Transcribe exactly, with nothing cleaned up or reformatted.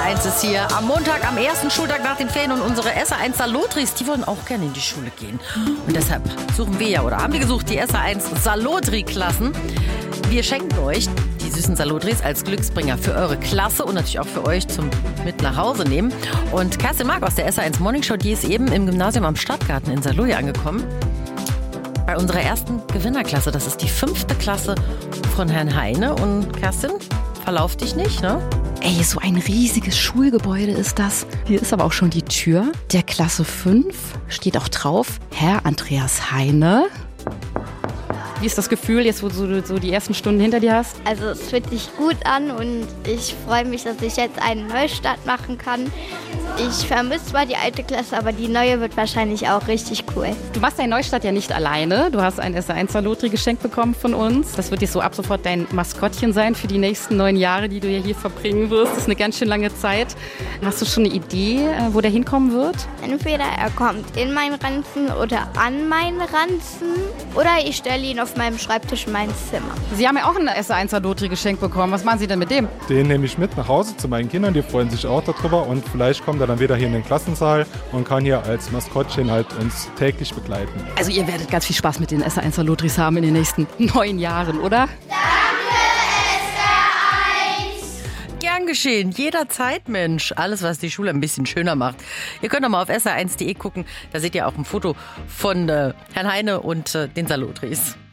eins ist hier am Montag, am ersten Schultag nach den Ferien und unsere S A eins Salotris, die wollen auch gerne in die Schule gehen. Und deshalb suchen wir ja, oder haben wir gesucht, die S A eins Salotri-Klassen. Wir schenken euch die süßen Salotris als Glücksbringer für eure Klasse und natürlich auch für euch zum mit nach Hause nehmen. Und Kerstin Mark aus der S A eins Morning Show, die ist eben im Gymnasium am Stadtgarten in Saarlouis angekommen. Bei unserer ersten Gewinnerklasse, das ist die fünfte Klasse von Herrn Heine. Und Kerstin, verlauf dich nicht, ne? Ey, so ein riesiges Schulgebäude ist das. Hier ist aber auch schon die Tür der Klasse fünf. Steht auch drauf, Herr Andreas Heine. Wie ist das Gefühl, jetzt wo du so die ersten Stunden hinter dir hast? Also es fühlt sich gut an und ich freue mich, dass ich jetzt einen Neustart machen kann. Ich vermisse zwar die alte Klasse, aber die neue wird wahrscheinlich auch richtig cool. Du machst deinen Neustart ja nicht alleine. Du hast ein S A eins Salotri geschenkt bekommen von uns. Das wird jetzt so ab sofort dein Maskottchen sein für die nächsten neun Jahre, die du ja hier verbringen wirst. Das ist eine ganz schön lange Zeit. Hast du schon eine Idee, wo der hinkommen wird? Entweder er kommt in meinen Ranzen oder an meinen Ranzen oder ich stelle ihn auf meinem Schreibtisch in mein Zimmer. Sie haben ja auch ein S A eins Salotri geschenkt bekommen. Was machen Sie denn mit dem? Den nehme ich mit nach Hause zu meinen Kindern. Die freuen sich auch darüber. Und vielleicht kommt er dann wieder hier in den Klassensaal und kann hier als Maskottchen halt uns täglich begleiten. Also ihr werdet ganz viel Spaß mit den S A eins Salotris haben in den nächsten neun Jahren, oder? Gern geschehen, jederzeit, Mensch. Alles, was die Schule ein bisschen schöner macht. Ihr könnt doch mal auf S A eins punkt de gucken. Da seht ihr auch ein Foto von äh, Herrn Heine und äh, den Salotris.